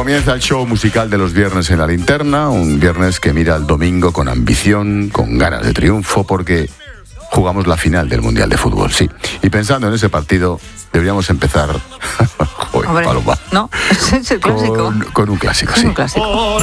Comienza el show musical de los viernes en La Linterna, un viernes que mira al domingo con ambición, con ganas de triunfo, porque jugamos la final del Mundial de Fútbol, sí. Y pensando en ese partido, deberíamos empezar Hombre, Paloma, no, es el clásico. con un clásico, sí. Un clásico.